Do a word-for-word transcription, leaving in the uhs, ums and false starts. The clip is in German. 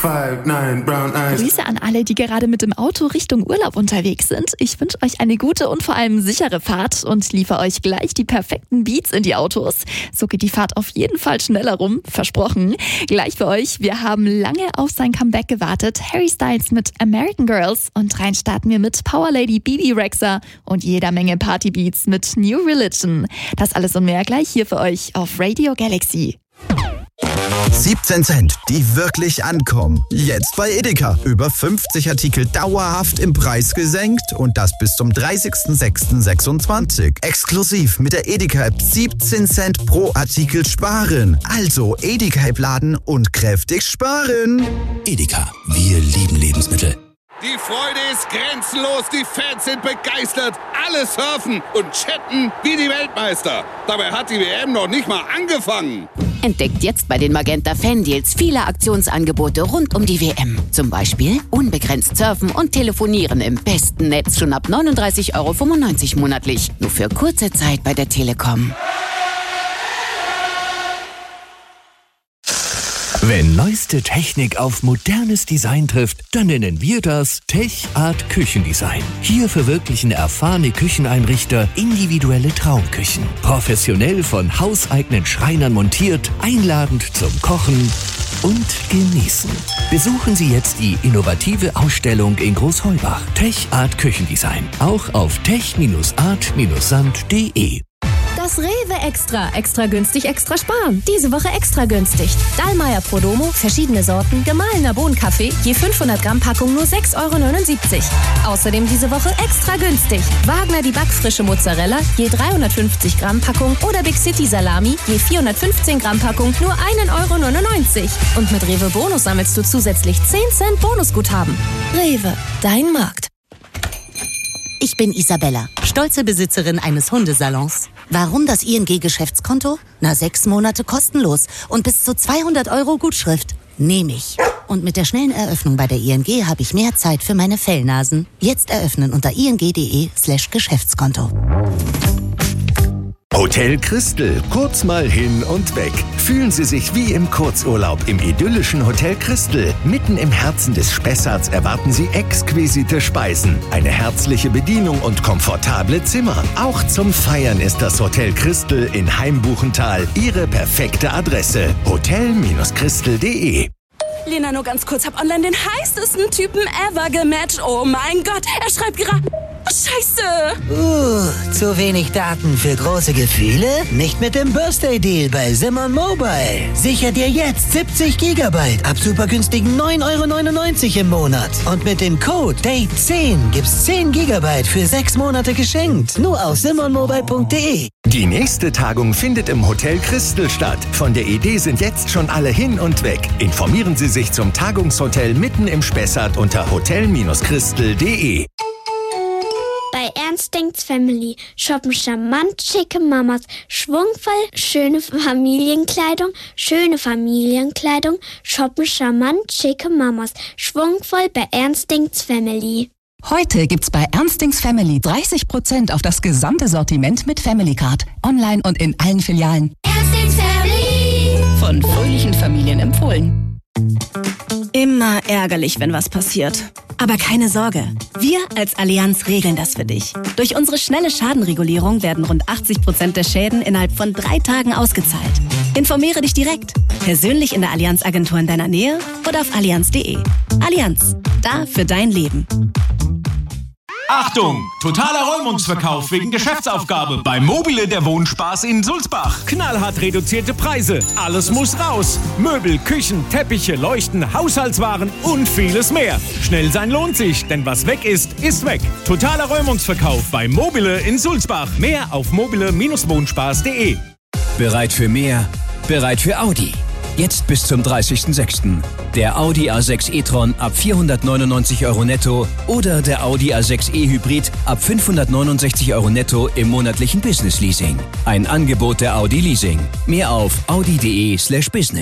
five, nine, brown eyes. Grüße an alle, die gerade mit dem Auto Richtung Urlaub unterwegs sind. Ich wünsche euch eine gute und vor allem sichere Fahrt und liefere euch gleich die perfekten Beats in die Autos. So geht die Fahrt auf jeden Fall schneller rum, versprochen. Gleich für euch, wir haben lange auf sein Comeback gewartet. Harry Styles mit American Girls und rein starten wir mit Power Lady Bibi Rexha und jeder Menge Partybeats mit New Religion. Das alles und mehr gleich hier für euch auf Radio Galaxy. siebzehn Cent, die wirklich ankommen. Jetzt bei Edeka. Über fünfzig Artikel dauerhaft im Preis gesenkt und das bis zum dreißigsten sechsten sechsundzwanzig. Exklusiv mit der Edeka-App siebzehn Cent pro Artikel sparen. Also Edeka-App laden und kräftig sparen. Edeka, wir lieben Lebensmittel. Die Freude ist grenzenlos, die Fans sind begeistert, alle surfen und chatten wie die Weltmeister. Dabei hat die W M noch nicht mal angefangen. Entdeckt jetzt bei den Magenta Fan-Deals viele Aktionsangebote rund um die W M. Zum Beispiel unbegrenzt surfen und telefonieren im besten Netz schon ab neununddreißig Euro fünfundneunzig monatlich. Nur für kurze Zeit bei der Telekom. Wenn neueste Technik auf modernes Design trifft, dann nennen wir das Tech Art Küchendesign. Hier verwirklichen erfahrene Kücheneinrichter individuelle Traumküchen. Professionell von hauseigenen Schreinern montiert, einladend zum Kochen und Genießen. Besuchen Sie jetzt die innovative Ausstellung in Großheubach. Tech Art Küchendesign. Auch auf tech art sand punkt de. Das Rewe Extra. Extra günstig, extra sparen. Diese Woche extra günstig. Dallmayr Prodomo, verschiedene Sorten, gemahlener Bohnenkaffee, je fünfhundert Gramm Packung nur sechs Euro neunundsiebzig. Außerdem diese Woche extra günstig. Wagner die backfrische Mozzarella, je dreihundertfünfzig Gramm Packung oder Big City Salami, je vierhundertfünfzehn Gramm Packung nur ein Euro neunundneunzig. Und mit Rewe Bonus sammelst du zusätzlich zehn Cent Bonusguthaben. Rewe, dein Markt. Ich bin Isabella, stolze Besitzerin eines Hundesalons. Warum das I N G-Geschäftskonto? Na, sechs Monate kostenlos und bis zu zweihundert Euro Gutschrift. Nehme ich. Und mit der schnellen Eröffnung bei der I N G habe ich mehr Zeit für meine Fellnasen. Jetzt eröffnen unter ing.de slash Geschäftskonto. Hotel Christel, kurz mal hin und weg. Fühlen Sie sich wie im Kurzurlaub im idyllischen Hotel Christel. Mitten im Herzen des Spessarts erwarten Sie exquisite Speisen, eine herzliche Bedienung und komfortable Zimmer. Auch zum Feiern ist das Hotel Christel in Heimbuchental Ihre perfekte Adresse. hotel christel punkt de. Lena, nur ganz kurz, hab online den heißesten Typen ever gematcht. Oh mein Gott, er schreibt gerade... Oh, Scheiße! Uh, zu wenig Daten für große Gefühle? Nicht mit dem Birthday-Deal bei Simon Mobile. Sicher dir jetzt siebzig Gigabyte ab super günstigen neun Euro neunundneunzig im Monat. Und mit dem Code Date zehn gibt's zehn Gigabyte für sechs Monate geschenkt. Nur auf simon mobile punkt de. Die nächste Tagung findet im Hotel Christel statt. Von der Idee sind jetzt schon alle hin und weg. Informieren Sie sich zum Tagungshotel mitten im Spessart unter hotel christel punkt de. Bei Ernstings Family shoppen charmant schicke Mamas, schwungvoll schöne Familienkleidung, schöne Familienkleidung, shoppen charmant schicke Mamas, schwungvoll bei Ernstings Family. Heute gibt's bei Ernstings Family dreißig Prozent auf das gesamte Sortiment mit Family Card. Online und in allen Filialen. Ernstings Family! Von fröhlichen Familien empfohlen. Immer ärgerlich, wenn was passiert. Aber keine Sorge, wir als Allianz regeln das für dich. Durch unsere schnelle Schadenregulierung werden rund achtzig Prozent der Schäden innerhalb von drei Tagen ausgezahlt. Informiere dich direkt, persönlich in der Allianz-Agentur in deiner Nähe oder auf allianz punkt de. Allianz, da für dein Leben. Achtung! Totaler Räumungsverkauf wegen Geschäftsaufgabe bei Mobile der Wohnspaß in Sulzbach. Knallhart reduzierte Preise. Alles muss raus. Möbel, Küchen, Teppiche, Leuchten, Haushaltswaren und vieles mehr. Schnell sein lohnt sich, denn was weg ist, ist weg. Totaler Räumungsverkauf bei Mobile in Sulzbach. Mehr auf mobile Wohnspaß punkt de. Bereit für mehr? Bereit für Audi. Jetzt bis zum dreißigsten sechsten Der Audi A sechs e-tron ab vierhundertneunundneunzig Euro netto oder der Audi A sechs e Hybrid ab fünfhundertneunundsechzig Euro netto im monatlichen Business Leasing. Ein Angebot der Audi Leasing. Mehr auf audi punkt de slash business.